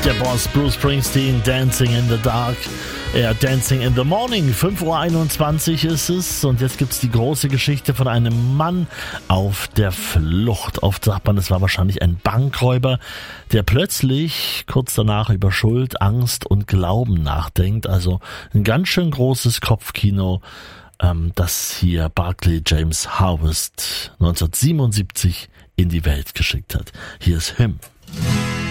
Der Boss Bruce Springsteen, Dancing in the Dark, Dancing in the Morning. 5:21 Uhr ist es und jetzt gibt's die große Geschichte von einem Mann auf der Flucht. Oft sagt man, es war wahrscheinlich ein Bankräuber, der plötzlich kurz danach über Schuld, Angst und Glauben nachdenkt. Also ein ganz schön großes Kopfkino, das hier Barclay James Harvest 1977 in die Welt geschickt hat. Hier ist Him.